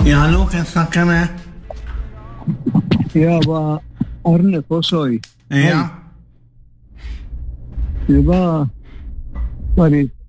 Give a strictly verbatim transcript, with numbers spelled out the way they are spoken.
Ja, hallå, kan jag snacka med? Jag var Arne Fossoj. Ja. Det var varit